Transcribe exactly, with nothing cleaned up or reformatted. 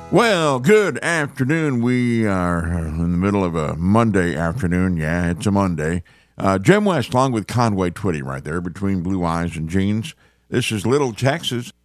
Well, good afternoon. We are in the middle of a Monday afternoon. Yeah, it's a Monday. Uh, Jim West, along with Conway Twitty, right there between Blue Eyes and Jeans. This is Little Texas.